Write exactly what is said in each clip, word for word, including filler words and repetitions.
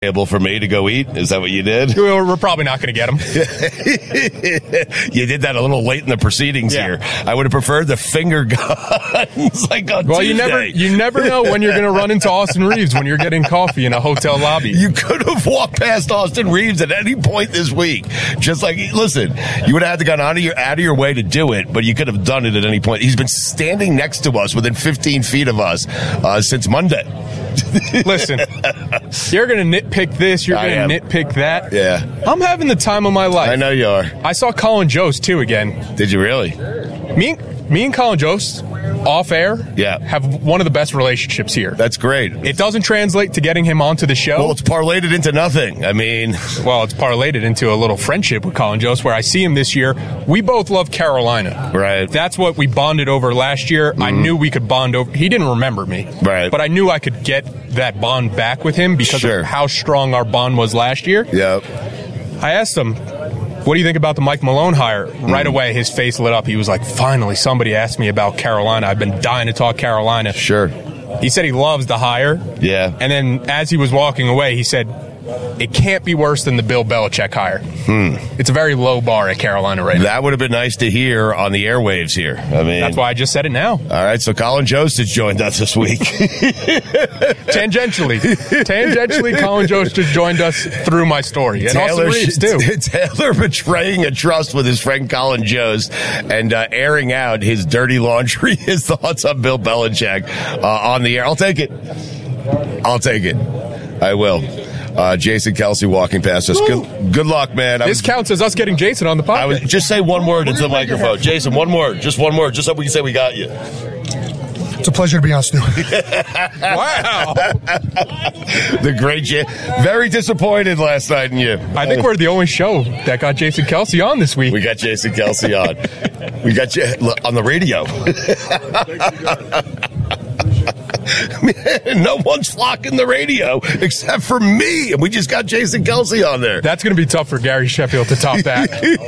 Able for me to go eat? Is that what you did? We're, we're probably not going to get them. You did that a little late in the proceedings yeah. here. I would have preferred the finger guns like on well, Tuesday. you never, you never know when you're going to run into Austin Reeves when you're getting coffee in a hotel lobby. You could have walked past Austin Reeves at any point this week. Just like, listen, you would have had to gone out of your out of your way to do it, but you could have done it at any point. He's been standing next to us within fifteen feet of us uh, since Monday. Listen, you're going to nitpick this, you're going to nitpick that. Yeah. I'm having the time of my life. I know you are. I saw Colin Jost, too, again. Did you really? Me, me and Colin Jost, off air, yeah. have one of the best relationships here. That's great. It doesn't translate to getting him onto the show. Well, it's parlayed it into nothing. I mean... Well, it's parlayed it into a little friendship with Colin Jost, where I see him this year. We both love Carolina. Right. That's what we bonded over last year. Mm-hmm. I knew we could bond over... He didn't remember me. Right. But I knew I could get that bond back with him because sure. of how strong our bond was last year. Yep. I asked him, what do you think about the Mike Malone hire? Mm. Right away, his face lit up. He was like, finally, somebody asked me about Carolina. I've been dying to talk Carolina. Sure. He said he loves the hire. Yeah. And then as he was walking away, he said, it can't be worse than the Bill Belichick hire. Hmm. It's a very low bar at Carolina right now. That would have been nice to hear on the airwaves here. I mean, that's why I just said it now. All right, so Colin Jost has joined us this week. Tangentially. Tangentially, Colin Jost just joined us through my story. And Taylor, Austin Reeves, too. Taylor betraying a trust with his friend Colin Jost and uh, airing out his dirty laundry, his thoughts on Bill Belichick uh, on the air. I'll take it. I'll take it. I will. Uh, Jason Kelce walking past us. Good, good luck, man. I this was, counts as us getting Jason on the podcast. I was, just say one word into the microphone. Jason, one word. Just one word. Just so we can say we got you. It's a pleasure to be on, Stu. Wow. The great J- Very disappointed last night in you. I think we're the only show that got Jason Kelce on this week. We got Jason Kelce on. We got you on the radio. Man, no one's flocking the radio except for me, and we just got Jason Kelce on there. That's going to be tough for Gary Sheffield to top that.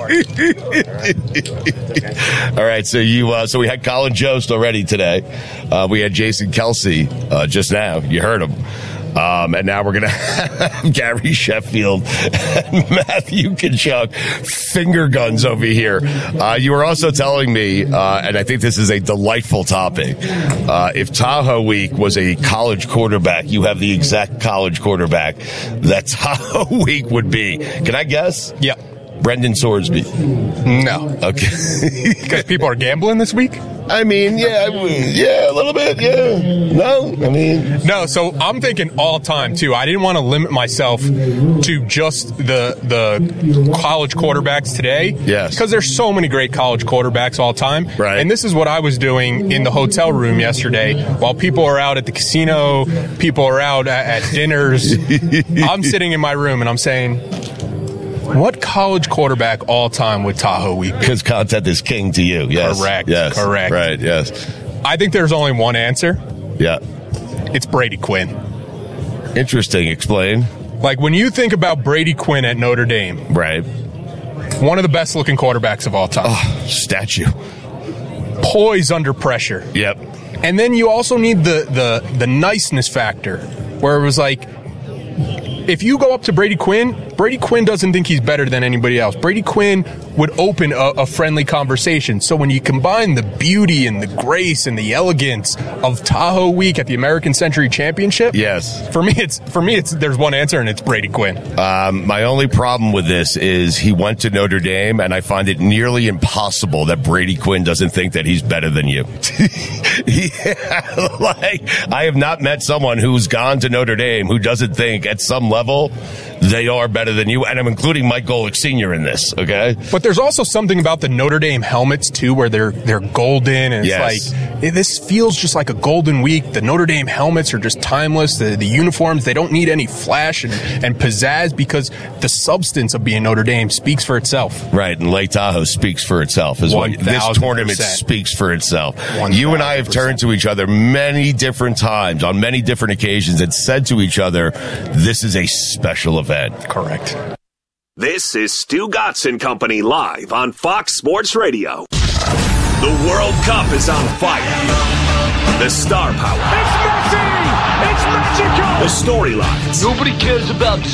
All right, so you, uh, so we had Colin Jost already today. Uh, we had Jason Kelce uh, just now. You heard him. Um, and now we're going to have Gary Sheffield and Matthew Tkachuk finger guns over here. Uh, you were also telling me, uh, and I think this is a delightful topic, uh, if Tahoe Week was a college quarterback, you have the exact college quarterback that Tahoe Week would be. Can I guess? Yeah. Brendan Sorsby. No. Okay. Because people are gambling this week? I mean, yeah, yeah, a little bit, yeah. No, I mean. No, so I'm thinking all time, too. I didn't want to limit myself to just the the college quarterbacks today. Yes. Because there's so many great college quarterbacks all time. Right. And this is what I was doing in the hotel room yesterday. While people are out at the casino, people are out at, at dinners, I'm sitting in my room and I'm saying, what college quarterback all time would Tahoe Week be? Because content is king to you. Yes. Correct. Yes. Correct. Right. Yes. I think there's only one answer. Yeah. It's Brady Quinn. Interesting. Explain. Like, when you think about Brady Quinn at Notre Dame. Right. One of the best looking quarterbacks of all time. Oh, statue. Poise under pressure. Yep. And then you also need the, the, the niceness factor, where it was like, if you go up to Brady Quinn, Brady Quinn doesn't think he's better than anybody else. Brady Quinn would open a, a friendly conversation. So when you combine the beauty and the grace and the elegance of Tahoe Week at the American Century Championship, yes, for me it's for me it's there's one answer, and it's Brady Quinn. Um, my only problem with this is he went to Notre Dame, and I find it nearly impossible that Brady Quinn doesn't think that he's better than you. Yeah, like, I have not met someone who's gone to Notre Dame who doesn't think at some level they are better than you, and I'm including Mike Golick Senior in this, okay? But there's also something about the Notre Dame helmets, too, where they're they're golden, and yes. it's like, it, this feels just like a golden week. The Notre Dame helmets are just timeless. The, the uniforms, they don't need any flash and, and pizzazz because the substance of being Notre Dame speaks for itself. Right, and Lake Tahoe speaks for itself. Is what this tournament speaks for itself. one thousand percent. You and I have turned to each other many different times, on many different occasions, and said to each other, this is a special event. Correct. This is Stu Gatz and Company live on Fox Sports Radio. The World Cup is on fire. The star power. It's Messi! It's Messi! The storylines. Nobody cares about